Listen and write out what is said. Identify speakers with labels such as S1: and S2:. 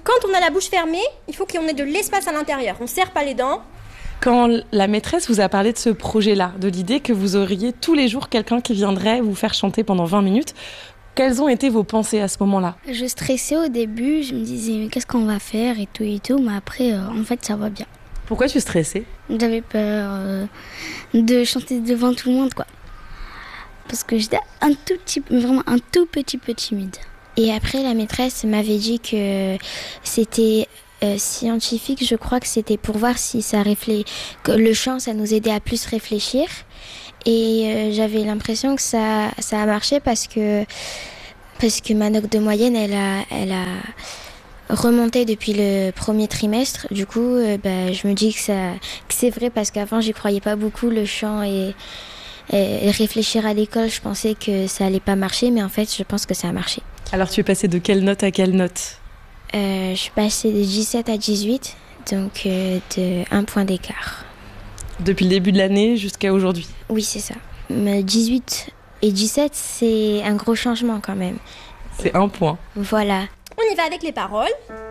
S1: quand on a la bouche fermée, il faut qu'on ait de l'espace à l'intérieur. On ne serre pas les dents.
S2: Quand la maîtresse vous a parlé de ce projet-là, de l'idée que vous auriez tous les jours quelqu'un qui viendrait vous faire chanter pendant 20 minutes, quelles ont été vos pensées à ce moment-là ?
S3: Je stressais au début, je me disais mais qu'est-ce qu'on va faire et tout, mais après en fait ça va bien.
S2: Pourquoi tu stressais ?
S3: J'avais peur de chanter devant tout le monde quoi. Parce que j'étais vraiment un tout petit peu timide.
S4: Et après la maîtresse m'avait dit que c'était scientifique, je crois que c'était pour voir si que le chant ça nous aidait à plus réfléchir. Et j'avais l'impression que ça a marché parce que ma note de moyenne elle a remonté depuis le premier trimestre. Du coup, je me dis que c'est vrai parce qu'avant j'y croyais pas beaucoup le chant et réfléchir à l'école, je pensais que ça allait pas marcher, mais en fait je pense que ça a marché.
S2: Alors tu es passée de quelle note à quelle note ?
S4: Je suis passée de 17 à 18, donc de 1 point d'écart.
S2: Depuis le début de l'année jusqu'à aujourd'hui ?
S4: Oui, c'est ça. Mais 18 et 17, c'est un gros changement quand même.
S2: C'est 1 point.
S4: Voilà.
S1: On y va avec les paroles.